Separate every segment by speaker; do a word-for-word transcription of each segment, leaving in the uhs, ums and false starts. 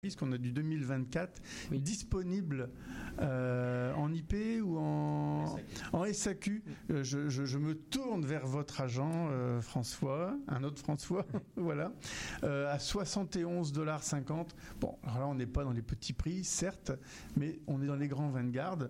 Speaker 1: Puisqu'on a du deux mille vingt-quatre
Speaker 2: Oui.
Speaker 1: disponible euh, en I P ou en, en S A Q. Euh, je, je, je me tourne vers votre agent euh, François, un autre François, voilà, euh, à soixante et onze dollars cinquante. Bon, alors là on n'est pas dans les petits prix, certes, mais on est dans les grands Vanguard.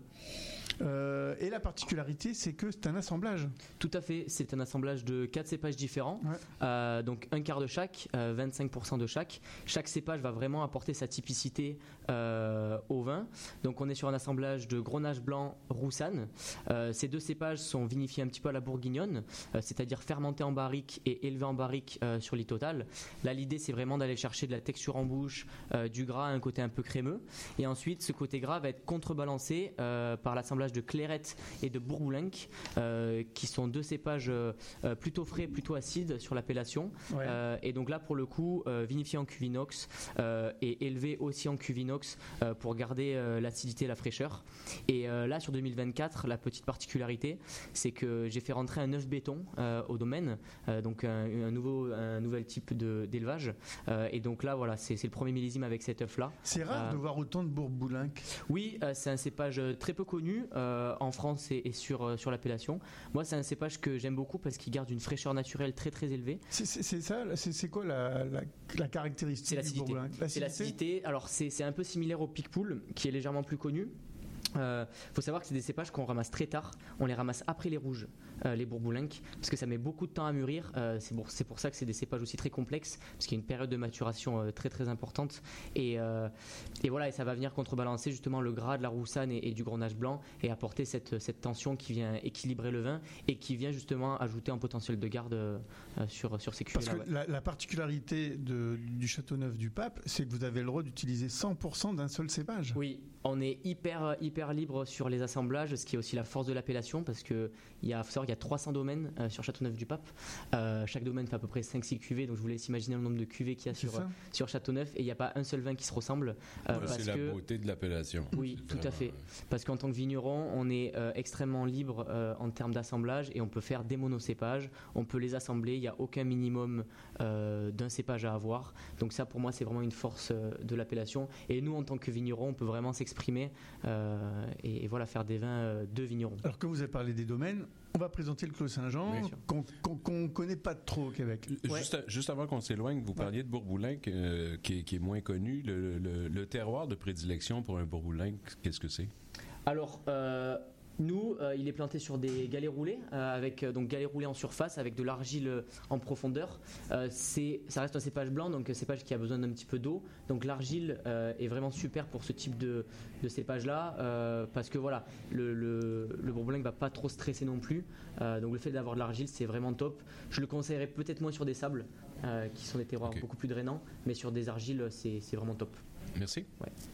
Speaker 1: Euh, et la particularité, c'est que c'est un assemblage.
Speaker 2: Tout à fait, c'est un assemblage de quatre cépages différents,
Speaker 1: Ouais.
Speaker 2: euh, donc un quart de chaque, euh, vingt-cinq pour cent de chaque. Chaque cépage va vraiment apporter sa typicité euh, au vin. Donc on est sur un assemblage de Grenache blanc Roussanne. Euh, ces deux cépages sont vinifiés un petit peu à la bourguignonne, euh, c'est-à-dire fermentés en barrique et élevés en barrique euh, sur lit total. Là l'idée c'est vraiment d'aller chercher de la texture en bouche, euh, du gras, un côté un peu crémeux. Et ensuite ce côté gras va être contrebalancé euh, par l'assemblage de Clairette et de Bourboulenc, euh, qui sont deux cépages euh, plutôt frais, plutôt acides sur l'appellation.
Speaker 1: Ouais.
Speaker 2: Euh, et donc là, pour le coup, euh, vinifié en cuve inox euh, et élevé aussi en cuve inox euh, pour garder euh, l'acidité et la fraîcheur. Et euh, là, sur deux mille vingt-quatre, la petite particularité, c'est que j'ai fait rentrer un œuf béton euh, au domaine, euh, donc un, un, nouveau, un nouvel type de, d'élevage. Euh, et donc là, voilà, c'est, c'est le premier millésime avec cet œuf-là.
Speaker 1: C'est rare
Speaker 2: Euh,
Speaker 1: de voir autant de Bourboulenc.
Speaker 2: Oui, euh, c'est un cépage très peu connu euh, en France et, et sur, euh, sur l'appellation. Moi, c'est un cépage que j'aime beaucoup parce qu'il garde une fraîcheur naturelle très très élevée.
Speaker 1: C'est, c'est, c'est ça, c'est, c'est quoi la, la, la caractéristique
Speaker 2: C'est
Speaker 1: du
Speaker 2: l'acidité.
Speaker 1: Bourboulenc ?
Speaker 2: C'est l'acidité. Alors, c'est, c'est un peu similaire au Picpoul, qui est légèrement plus connu. Il euh, faut savoir que c'est des cépages qu'on ramasse très tard. On les ramasse après les rouges, euh, les Bourboulenc, parce que ça met beaucoup de temps à mûrir. Euh, c'est, pour, c'est pour ça que c'est des cépages aussi très complexes, parce qu'il y a une période de maturation euh, très très importante. Et, euh, et voilà, et ça va venir contrebalancer justement le gras de la Roussanne et, et du Grenache blanc et apporter cette, cette tension qui vient équilibrer le vin et qui vient justement ajouter un potentiel de garde euh, sur, sur ces cuvées-là.
Speaker 1: Parce que
Speaker 2: ouais.
Speaker 1: la, la particularité de, du Châteauneuf du Pape, c'est que vous avez le droit d'utiliser cent pour cent d'un seul cépage.
Speaker 2: Oui, on est hyper hyper libre sur les assemblages, ce qui est aussi la force de l'appellation, parce que il y a, faut savoir qu'il y a trois cents domaines euh, sur Châteauneuf du Pape. Euh, chaque domaine fait à peu près cinq six cuvées, donc je vous laisse imaginer le nombre de cuvées qu'il y a
Speaker 1: C'est
Speaker 2: sur,
Speaker 1: ça.
Speaker 2: sur Châteauneuf, et il n'y a pas un seul vin qui se ressemble. euh,
Speaker 3: Voilà,
Speaker 2: parce
Speaker 3: c'est
Speaker 2: que,
Speaker 3: la beauté de l'appellation.
Speaker 2: Oui,
Speaker 3: C'est
Speaker 2: tout à
Speaker 3: vraiment,
Speaker 2: fait. Parce qu'en tant que vigneron, on est euh, extrêmement libre euh, en termes d'assemblage et on peut faire des monocépages, on peut les assembler, il n'y a aucun minimum euh, d'un cépage à avoir. Donc ça, pour moi, c'est vraiment une force euh, de l'appellation. Et nous, en tant que vigneron, on peut vraiment s'exprimer euh, et, et voilà, faire des vins euh, de vignerons.
Speaker 1: Alors que vous avez parlé des domaines, on va présenter le Clos Saint-Jean,
Speaker 2: Bien sûr.
Speaker 1: qu'on qu'on, qu'on connaît pas trop au Québec.
Speaker 2: Ouais.
Speaker 3: Juste, à- juste avant qu'on s'éloigne, vous parliez de Bourboulenc, euh, qui, est, qui est moins connu. Le, le, le terroir de prédilection pour un Bourboulenc, qu'est-ce que c'est?
Speaker 2: Alors, euh, nous, euh, il est planté sur des galets roulés, euh, avec euh, donc galets roulés en surface, avec de l'argile euh, en profondeur. Euh, c'est, ça reste un cépage blanc, donc un cépage qui a besoin d'un petit peu d'eau. Donc l'argile euh, est vraiment super pour ce type de, de cépage-là, euh, parce que voilà, le, le, le Bourboulenc ne va pas trop stresser non plus. Euh, donc le fait d'avoir de l'argile, c'est vraiment top. Je le conseillerais peut-être moins sur des sables, euh, qui sont des terroirs
Speaker 3: Ok.
Speaker 2: beaucoup plus drainants, mais sur des argiles, c'est, c'est vraiment top.
Speaker 3: Merci.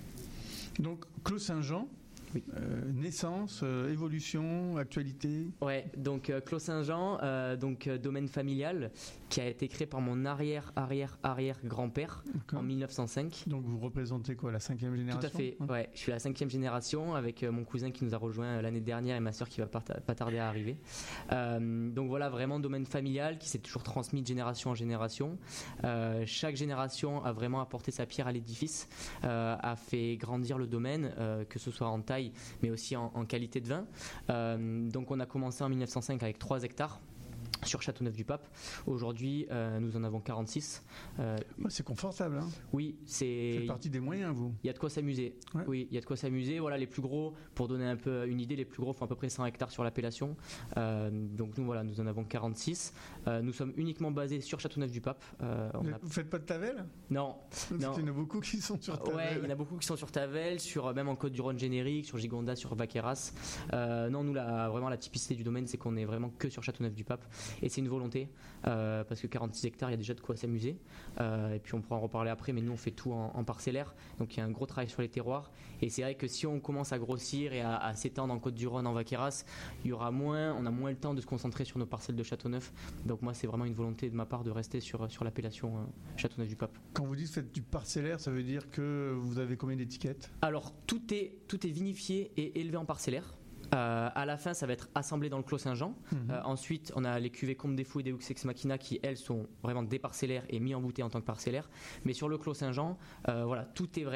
Speaker 1: Donc Clos Saint-Jean,
Speaker 2: Oui.
Speaker 1: euh, naissance, euh, évolution, actualité.
Speaker 2: Ouais, donc euh, Clos Saint-Jean, euh, donc euh, domaine familial qui a été créé par mon arrière arrière arrière grand-père
Speaker 1: D'accord.
Speaker 2: en mille neuf cent cinq.
Speaker 1: Donc vous représentez quoi, la cinquième
Speaker 2: Tout
Speaker 1: génération?
Speaker 2: à fait.
Speaker 1: Hein.
Speaker 2: Ouais, je suis la cinquième génération avec euh, mon cousin qui nous a rejoint euh, l'année dernière et ma sœur qui va pas, ta- pas tarder à arriver. Euh, donc voilà, vraiment domaine familial qui s'est toujours transmis de génération en génération. Euh, chaque génération a vraiment apporté sa pierre à l'édifice, euh, a fait grandir le domaine, euh, que ce soit en taille mais aussi en, en qualité de vin. Euh, donc on a commencé en mille neuf cent cinq avec trois hectares sur Châteauneuf-du-Pape. Aujourd'hui, euh, nous en avons quarante-six. Euh,
Speaker 1: Ouais, c'est confortable, hein.
Speaker 2: oui, c'est...
Speaker 1: Vous faites partie des moyens, vous.
Speaker 2: Il y a de quoi s'amuser.
Speaker 1: Ouais.
Speaker 2: Oui, il y a de quoi s'amuser. Voilà, les plus gros, pour donner un peu une idée, les plus gros font à peu près cent hectares sur l'appellation. Euh, donc nous, voilà, nous en avons quarante-six. Euh, nous sommes uniquement basés sur Châteauneuf-du-Pape. Euh, on
Speaker 1: Vous
Speaker 2: a-
Speaker 1: ne faites pas de Tavel?
Speaker 2: Non,
Speaker 1: Parce
Speaker 2: non.
Speaker 1: qu'il y en a beaucoup qui sont sur Tavel.
Speaker 2: Ouais, il y en a beaucoup qui sont sur Tavel, sur même en Côte-du-Rhône générique, sur Gigondas, sur Vaqueras. Euh, non, nous, la, vraiment, la typicité du domaine, c'est qu'on est vraiment que sur Châteauneuf-du-Pape. Et c'est une volonté, euh, parce que quarante-six hectares, il y a déjà de quoi s'amuser. Euh, et puis on pourra en reparler après, mais nous, on fait tout en, en parcellaire. Donc il y a un gros travail sur les terroirs. Et c'est vrai que si on commence à grossir et à, à s'étendre en Côte-du-Rhône, en Vaqueras, il y aura moins, on a moins le temps de se concentrer sur nos parcelles de Châteauneuf. Donc moi, c'est vraiment une volonté de ma part de rester sur, sur l'appellation euh, Châteauneuf-du-Pape.
Speaker 1: Quand vous dites faites du parcellaire, ça veut dire que vous avez combien d'étiquettes?
Speaker 2: Alors tout est, tout est vinifié et élevé en parcellaire. Euh, à la fin, ça va être assemblé dans le Clos Saint-Jean.
Speaker 1: Mmh.
Speaker 2: Euh, ensuite, on a les cuvées Comte des Fous et Deux Ex Machina qui, elles, sont vraiment des parcellaires et mis en bouteille en tant que parcellaires. Mais sur le Clos Saint-Jean, euh, voilà, tout est vraiment